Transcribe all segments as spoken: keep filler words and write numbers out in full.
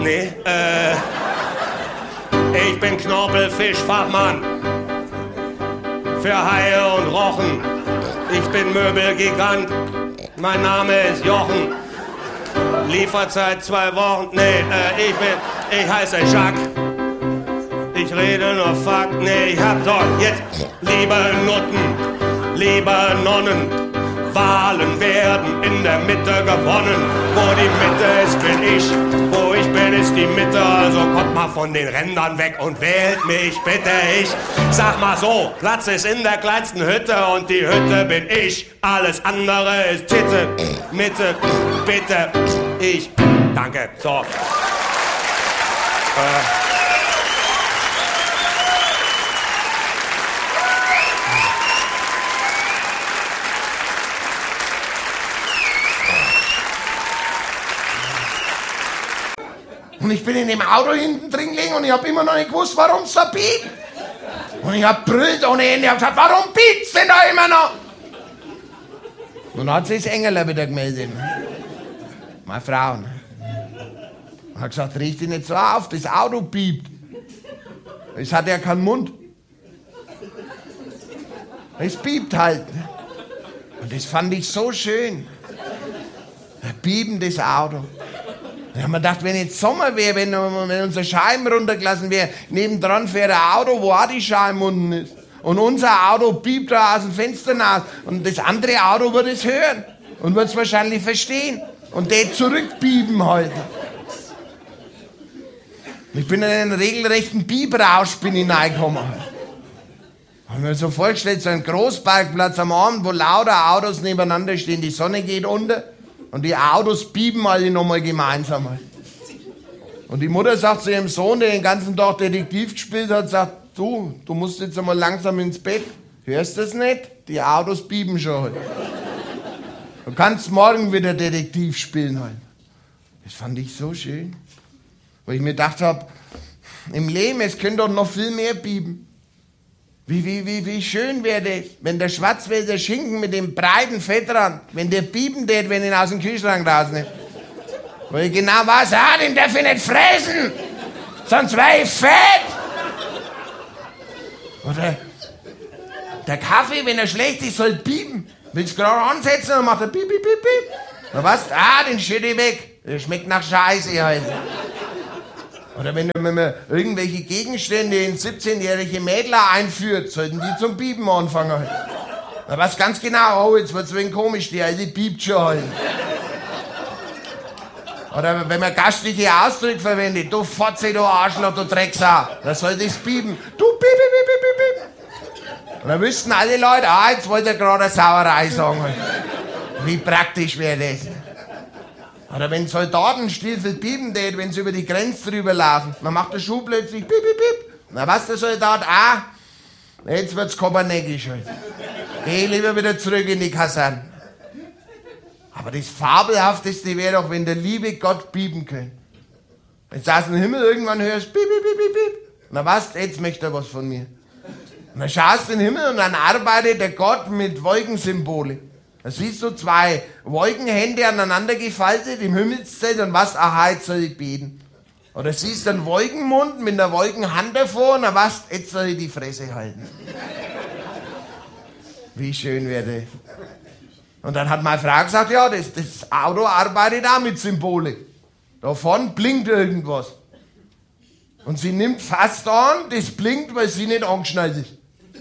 Nee, äh, ich bin Knorpelfischfachmann für Haie und Rochen. Ich bin Möbelgigant, mein Name ist Jochen. Lieferzeit zwei Wochen, nee, äh, ich bin, ich heiße Jacques. Ich rede nur Fakt, nee, ich hab so, jetzt, liebe Nutten, liebe Nonnen, Wahlen werden in der Mitte gewonnen. Wo die Mitte ist, bin ich, wo ich bin, ist die Mitte. Also kommt mal von den Rändern weg und wählt mich, bitte. Ich sag mal so, Platz ist in der kleinsten Hütte und die Hütte bin ich. Alles andere ist Titte, Mitte, bitte, ich. Danke, so. Äh. Und ich bin in dem Auto hinten drin gelegen und ich hab immer noch nicht gewusst, warum es so piept. Und ich hab brüllt ohne Ende. Ich hab gesagt, warum piept's denn da immer noch? Und dann hat sich das Engel wieder gemeldet. Meine Frau. Und hat gesagt, riech dich nicht so auf, das Auto piept. Es hat ja keinen Mund. Es piept halt. Und das fand ich so schön. Ein piependes Auto. Da haben wir gedacht, wenn jetzt Sommer wäre, wenn, wenn unsere Scheiben runtergelassen wäre, nebendran fährt ein Auto, wo auch die Scheiben unten ist. Und unser Auto piept da aus dem Fenster nach. Und das andere Auto wird es hören und wird es wahrscheinlich verstehen. Und der zurückpiepen halt. Ich bin in einen regelrechten Pieprausch bin hineingekommen. Ich habe mir so vorgestellt, so ein Großparkplatz am Abend, wo lauter Autos nebeneinander stehen, die Sonne geht unter. Und die Autos piepen alle nochmal gemeinsam. Und die Mutter sagt zu ihrem Sohn, der den ganzen Tag Detektiv gespielt hat, sagt, du, du musst jetzt einmal langsam ins Bett. Hörst du das nicht? Die Autos piepen schon halt. Du kannst morgen wieder Detektiv spielen halt. Das fand ich so schön. Weil ich mir gedacht habe, im Leben, es könnte doch noch viel mehr piepen. Wie, wie, wie, wie schön wäre das, wenn der Schwarzwälder Schinken mit dem breiten Fettrand, wenn der piepen tät, wenn ich ihn aus dem Kühlschrank rausnehme. Weil ich genau weiß, ah, den darf ich nicht fressen, sonst wäre ich fett. Oder der Kaffee, wenn er schlecht ist, soll piepen. Willst du gerade ansetzen, dann macht er piep, piep, piep, piep. Dann weißt du, ah, den schütte ich weg. Der schmeckt nach Scheiße halt. Oder wenn man irgendwelche Gegenstände in siebzehnjährige Mädler einführt, sollten die zum Piepen anfangen. Da weißt ganz genau, oh, jetzt wird's ein wenig komisch, die alte piept schon halt. Oder wenn man gastliche Ausdrücke verwendet, du Fotze, du Arschloch, du Drecksau, da soll das piepen. Du piep, piep, piep, piep, piep. Und dann wüssten alle Leute, ah, jetzt wollte er gerade eine Sauerei sagen. Wie praktisch wäre das? Oder wenn Soldatenstiefel piepen tät, wenn sie über die Grenze drüber laufen, dann macht der Schuh plötzlich piep, piep, piep. Na was der Soldat? Ah, jetzt wird's kopernäckisch halt. Geh lieber wieder zurück in die Kaserne. Aber das Fabelhafteste wäre doch, wenn der liebe Gott piepen könnte. Wenn du aus dem Himmel irgendwann hörst, piep, piep, piep, piep, piep. Na was, jetzt möchte er was von mir. Und dann schaust du in den Himmel und dann arbeitet der Gott mit Wolkensymbole. Da siehst du zwei Wolkenhände aneinander gefaltet im Himmelszelt und was, aha, jetzt soll ich beten. Oder siehst du einen Wolkenmund mit einer Wolkenhand davor und dann was, jetzt soll ich die Fresse halten. Wie schön wäre das. Und dann hat meine Frau gesagt, ja, das, das Auto arbeitet auch mit Symbole. Da vorne blinkt irgendwas. Und sie nimmt fast an, das blinkt, weil sie nicht angeschnallt ist.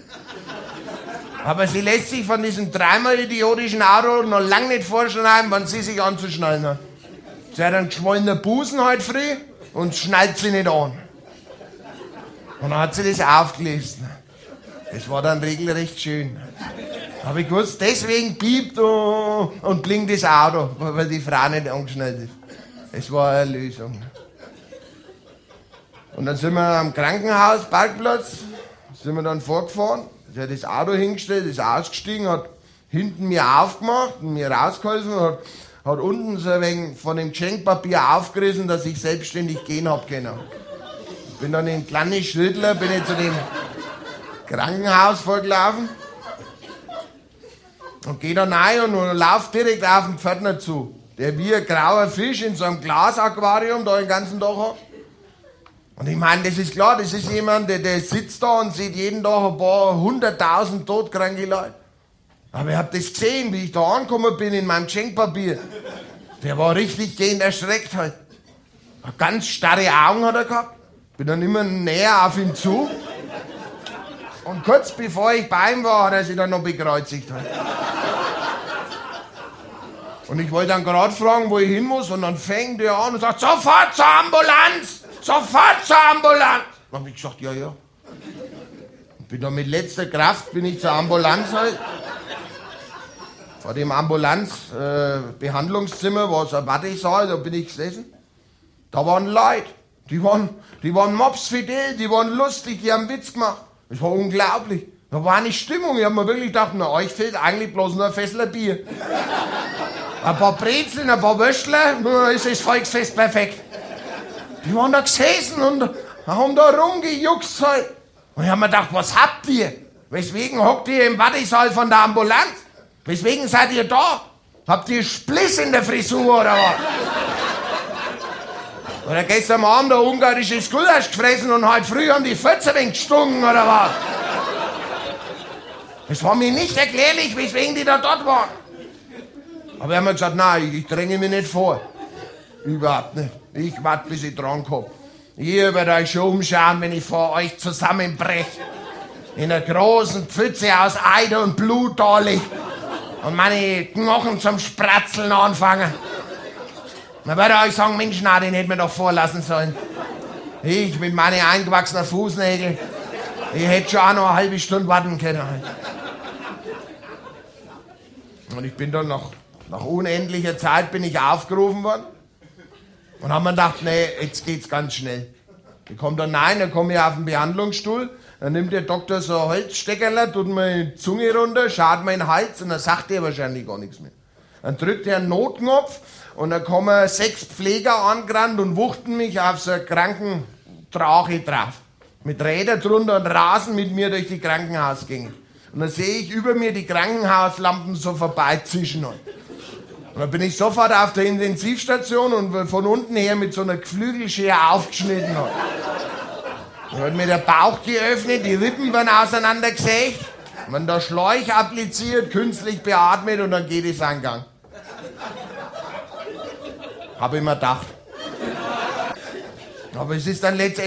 Aber sie lässt sich von diesem dreimal idiotischen Auto noch lange nicht vorschneiden, wann sie sich anzuschnallen hat. Sie hat einen geschwollenen Busen heute früh und schnallt sie nicht an. Und dann hat sie das aufgelesen. Das war dann regelrecht schön. Habe ich gewusst, deswegen piept und blinkt das Auto, weil die Frau nicht angeschnallt ist. Es war eine Lösung. Und dann sind wir am Krankenhausparkplatz, sind wir dann vorgefahren. Sie hat das Auto hingestellt, ist ausgestiegen, hat hinten mir aufgemacht und mir rausgeholfen und hat, hat unten so ein wenig von dem Geschenkpapier aufgerissen, dass ich selbstständig gehen hab können. Ich bin dann in kleine Schrittler, bin ich zu dem Krankenhaus vorgelaufen und gehe da rein und, und lauf direkt auf den Pförtner zu. der wie ein grauer Fisch in so einem Glasaquarium da den ganzen Tag hat. Und ich meine, das ist klar, das ist jemand, der, der sitzt da und sieht jeden Tag ein paar hunderttausend todkranke Leute. Aber ich hab das gesehen, wie ich da angekommen bin in meinem Geschenkpapier. Der war richtig gehend erschreckt halt. Ganz starre Augen hat er gehabt. Bin dann immer näher auf ihn zu. Und kurz bevor ich bei ihm war, hat er sich dann noch bekreuzigt halt. Und ich wollte dann gerade fragen, wo ich hin muss. Und dann fängt er an und sagt, sofort zur Ambulanz! Sofort zur Ambulanz! Dann hab ich gesagt, ja, ja. Und bin dann mit letzter Kraft bin ich zur Ambulanz halt. Vor dem Ambulanz-Behandlungszimmer äh, war so ein Wartesaal, da bin ich gesessen. Da waren Leute, die waren, die waren mopsfidel, die waren lustig, die haben Witz gemacht. Das war unglaublich. Da war eine Stimmung, ich hab mir wirklich gedacht, na, euch fehlt eigentlich bloß nur ein Fässler Bier. Ein paar Brezeln, ein paar Würstler, dann ist das Volksfest perfekt. Die waren da gesessen und haben da rumgejuckst halt. Und ich hab mir gedacht, was habt ihr? Weswegen hockt ihr im Wartesaal von der Ambulanz? Weswegen seid ihr da? Habt ihr Spliss in der Frisur oder was? Oder gestern Abend ein ungarisches Gulasch gefressen und heute früh haben die Fötze wenig gestunken oder was? Es war mir nicht erklärlich, weswegen die da dort waren. Aber er hat mir gesagt, nein, ich dränge mich nicht vor. Überhaupt nicht. Ich warte, bis ich dran komme. Ihr werdet euch schon umschauen, wenn ich vor euch zusammenbreche. In einer großen Pfütze aus Eiter und Blut da liegt. Und meine Knochen zum Spratzeln anfangen. Dann würde ich euch sagen, Mensch, na, den hätten wir doch vorlassen sollen. Ich mit meinen eingewachsenen Fußnägeln, ich hätte schon auch noch eine halbe Stunde warten können. Und ich bin dann nach, nach unendlicher Zeit bin ich aufgerufen worden. Und haben mir gedacht, nee, jetzt geht's ganz schnell. Ich komme dann rein, dann komme ich auf den Behandlungsstuhl, dann nimmt der Doktor so ein Holzsteckerl, tut mir die Zunge runter, schaut mir in den Hals und dann sagt er wahrscheinlich gar nichts mehr. Dann drückt er einen Notknopf und dann kommen sechs Pfleger angerannt und wuchten mich auf so einen kranken Drache drauf. Mit Rädern drunter und rasen mit mir durch die Krankenhausgänge. Und dann sehe ich über mir die Krankenhauslampen so vorbeizischen. Und dann bin ich sofort auf der Intensivstation und von unten her mit so einer Geflügelschere aufgeschnitten. Dann hat mir der Bauch geöffnet, die Rippen werden auseinandergesägt, man da Schläuch appliziert, künstlich beatmet und dann geht es seinen Gang. Habe ich mir gedacht. Aber es ist dann letztendlich